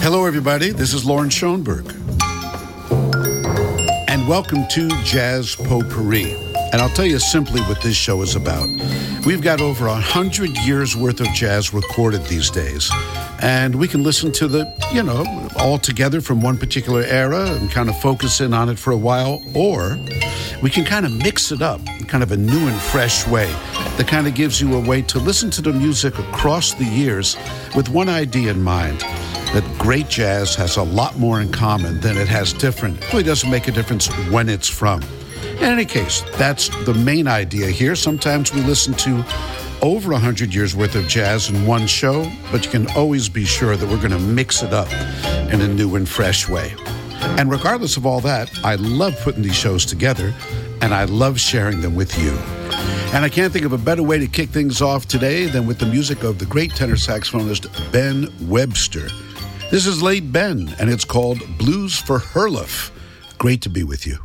Hello, everybody. This is Lauren Schoenberg. And welcome to Jazz Potpourri. And I'll tell you simply what this show is about. We've got over 100 years worth of jazz recorded these days. And we can listen to the, all together from one particular era and kind of focus in on it for a while. Or we can kind of mix it up in kind of a new and fresh way that kind of gives you a way to listen to the music across the years with one idea in mind, that great jazz has a lot more in common than it has different. It really doesn't make a difference when it's from. In any case, that's the main idea here. Sometimes we listen to over 100 years worth of jazz in one show, but you can always be sure that we're going to mix it up in a new and fresh way. And regardless of all that, I love putting these shows together, and I love sharing them with you. And I can't think of a better way to kick things off today than with the music of the great tenor saxophonist Ben Webster. This is Late Ben, and it's called Blues for Herluf. Great to be with you.